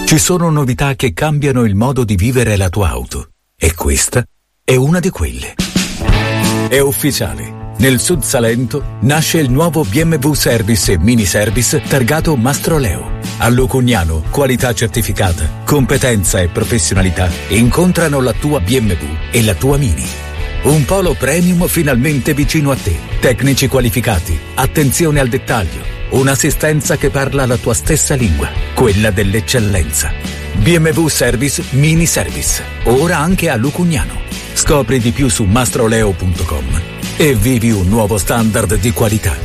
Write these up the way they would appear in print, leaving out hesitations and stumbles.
Ci sono novità che cambiano il modo di vivere la tua auto e questa è una di quelle. È ufficiale. Nel Sud Salento nasce il nuovo BMW Service e Mini Service targato Mastroleo. A Lucugnano, qualità certificata, competenza e professionalità incontrano la tua BMW e la tua Mini. Un polo premium finalmente vicino a te. Tecnici qualificati, attenzione al dettaglio, un'assistenza che parla la tua stessa lingua, quella dell'eccellenza. BMW Service Mini Service, ora anche a Lucugnano. Scopri di più su mastroleo.com e vivi un nuovo standard di qualità.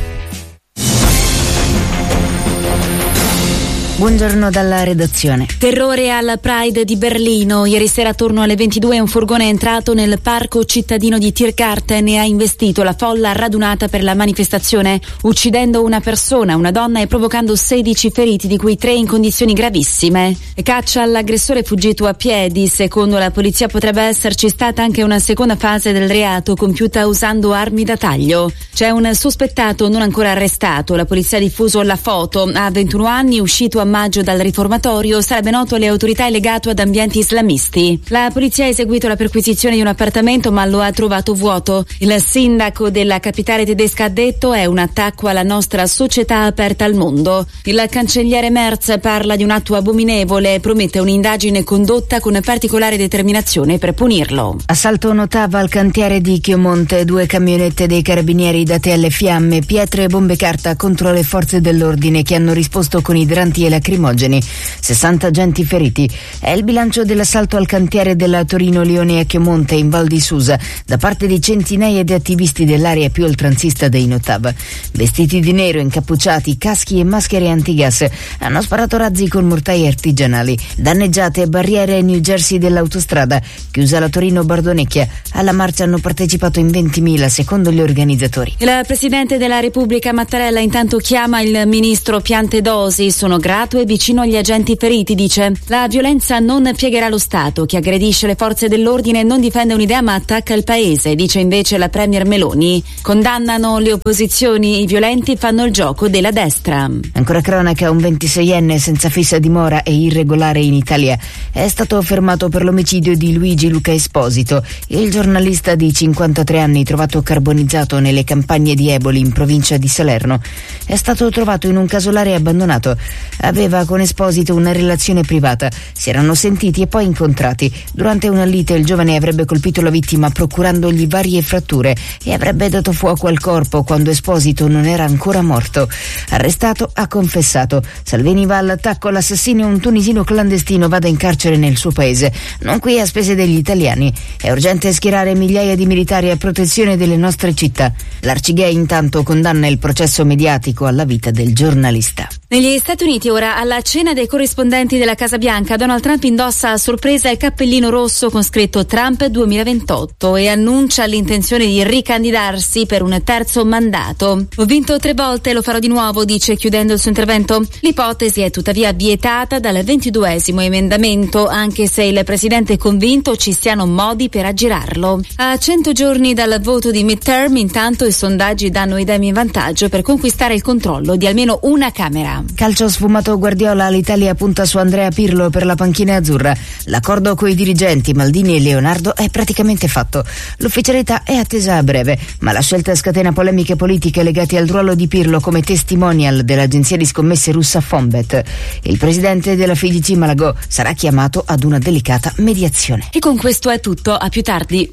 Buongiorno dalla redazione. Terrore al Pride di Berlino. Ieri sera attorno alle 22 un furgone è entrato nel parco cittadino di Tiergarten e ha investito la folla radunata per la manifestazione, uccidendo una persona, una donna, e provocando 16 feriti, di cui 3 in condizioni gravissime. Caccia all'aggressore fuggito a piedi. Secondo la polizia potrebbe esserci stata anche una seconda fase del reato compiuta usando armi da taglio. C'è un sospettato non ancora arrestato. La polizia ha diffuso la foto. Ha 21 anni, uscito a maggio dal riformatorio, sarebbe noto alle autorità e legato ad ambienti islamisti. La polizia ha eseguito la perquisizione di un appartamento ma lo ha trovato vuoto. Il sindaco della capitale tedesca ha detto: è un attacco alla nostra società aperta al mondo. Il cancelliere Merz parla di un atto abominevole e promette un'indagine condotta con particolare determinazione per punirlo. Assalto notava al cantiere di Chiomonte, 2 camionette dei carabinieri date alle fiamme, pietre e bombe carta contro le forze dell'ordine che hanno risposto con idranti e lacrimogeni, 60 agenti feriti. È il bilancio dell'assalto al cantiere della Torino-Lione a Chiomonte in Val di Susa da parte di centinaia di attivisti dell'area più oltranzista dei Notava. Vestiti di nero, incappucciati, caschi e maschere antigas, hanno sparato razzi con mortai artigianali. Danneggiate barriere New Jersey dell'autostrada, chiusa la Torino-Bardonecchia. Alla marcia hanno partecipato in 20.000 secondo gli organizzatori. Il Presidente della Repubblica Mattarella intanto chiama il ministro Piantedosi. Sono grato e vicino agli agenti feriti, dice. La violenza non piegherà lo Stato. Chi aggredisce le forze dell'ordine non difende un'idea ma attacca il paese, dice invece la premier Meloni. Condannano le opposizioni, i violenti fanno il gioco della destra. Ancora cronaca, un 26enne senza fissa dimora e irregolare in Italia è stato fermato per l'omicidio di Luigi Luca Esposito, il giornalista di 53 anni trovato carbonizzato nelle campagne di Eboli in provincia di Salerno. È stato trovato in un casolare abbandonato. Aveva con Esposito una relazione privata, si erano sentiti e poi incontrati. Durante una lite il giovane avrebbe colpito la vittima procurandogli varie fratture e avrebbe dato fuoco al corpo quando Esposito non era ancora morto. Arrestato, ha confessato. Salvini va all'attacco, l'assassino è un tunisino clandestino, vada in carcere nel suo paese, non qui a spese degli italiani. È urgente schierare migliaia di militari a protezione delle nostre città. L'Arcigay intanto condanna il processo mediatico alla vita del giornalista. Negli Stati Uniti ora, alla cena dei corrispondenti della Casa Bianca, Donald Trump indossa a sorpresa il cappellino rosso con scritto Trump 2028 e annuncia l'intenzione di ricandidarsi per un terzo mandato. Ho vinto 3 volte e lo farò di nuovo, dice chiudendo il suo intervento. L'ipotesi è tuttavia vietata dal 22esimo emendamento, anche se il presidente è convinto ci siano modi per aggirarlo. A 100 giorni dal voto di midterm, intanto i sondaggi danno i Dem in vantaggio per conquistare il controllo di almeno una Camera. Calcio sfumato Guardiola, l'Italia punta su Andrea Pirlo per la panchina azzurra. L'accordo coi dirigenti Maldini e Leonardo è praticamente fatto. L'ufficialità è attesa a breve, ma la scelta scatena polemiche politiche legate al ruolo di Pirlo come testimonial dell'agenzia di scommesse russa Fonbet. Il presidente della FIGC Malagò sarà chiamato ad una delicata mediazione. E con questo è tutto, a più tardi.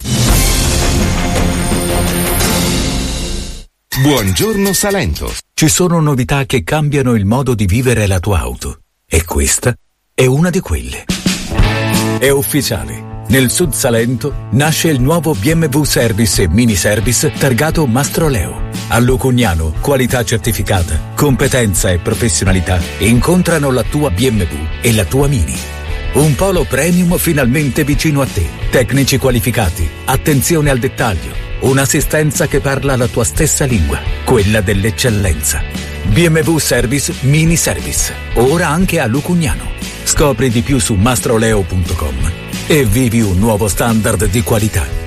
Buongiorno Salento. Ci sono novità che cambiano il modo di vivere la tua auto e questa è una di quelle. È ufficiale. Nel Sud Salento nasce il nuovo BMW Service e Mini Service targato Mastroleo. A Lucugnano, qualità certificata, competenza e professionalità incontrano la tua BMW e la tua Mini. Un polo premium finalmente vicino a te. Tecnici qualificati, attenzione al dettaglio, un'assistenza che parla la tua stessa lingua, quella dell'eccellenza. BMW Service Mini Service, ora anche a Lucugnano. Scopri di più su mastroleo.com e vivi un nuovo standard di qualità.